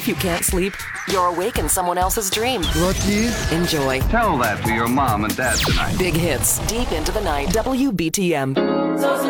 If you can't sleep, you're awake in someone else's dream. Lucky. Enjoy Tell that to your mom and dad tonight. big hits deep into the night. WBTM.